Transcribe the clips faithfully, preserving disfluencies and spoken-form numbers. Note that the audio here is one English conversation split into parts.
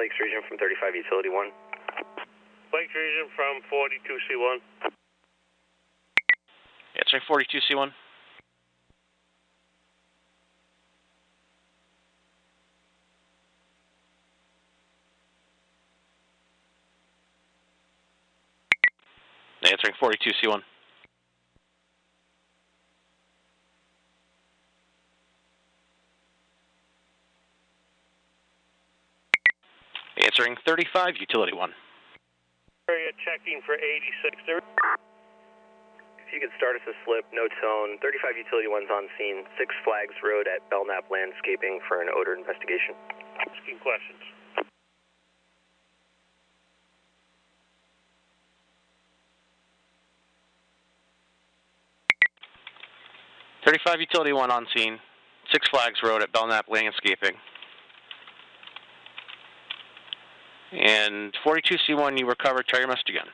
Lakes Region from thirty-five Utility one. Lakes Region from forty-two C one. Answering forty-two C one. Answering forty-two C one. Answering thirty-five Utility one. Area checking for eighty-six. If you could start us a slip, no tone. thirty-five Utility one's on scene. Six Flags Road at Belknap Landscaping for an odor investigation. Asking questions. thirty-five Utility one on scene. Six Flags Road at Belknap Landscaping. And forty-two C one, you recovered. Try your message again.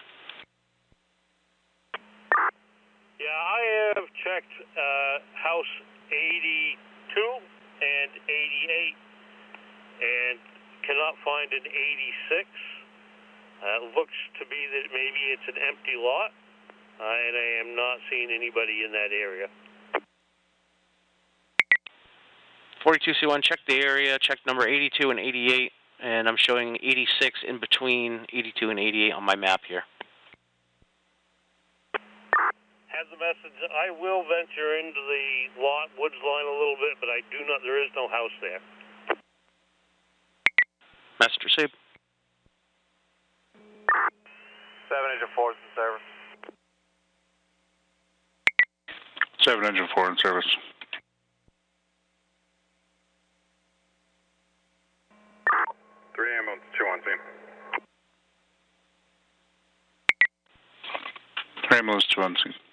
Yeah, I have checked uh, house eighty-two and eighty-eight and cannot find an eighty-six. Uh, looks to be that maybe it's an empty lot, uh, and I am not seeing anybody in that area. forty-two C one, check the area, check number eighty-two and eighty-eight, and I'm showing eighty-six in between eighty-two and eighty-eight on my map here. Has the message. I will venture into the lot, woods line a little bit, but I do not, there is no house there. Message received. Seven engine four in service. Seven engine four in service. Three ambulance, two on scene. Three ambulance, two on scene.